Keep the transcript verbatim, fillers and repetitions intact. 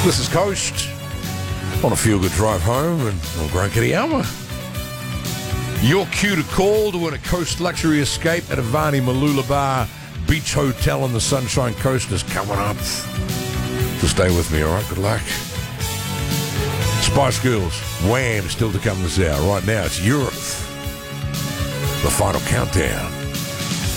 This is Coast on a feel-good drive home and on Grand Kittyama. Your cue to call to win a Coast luxury escape at Avani Malula Bar Beach Hotel on the Sunshine Coast is coming up. So stay with me, all right? Good luck. Spice Girls, Wham! Still to come this hour. Right now, it's Europe. The final countdown.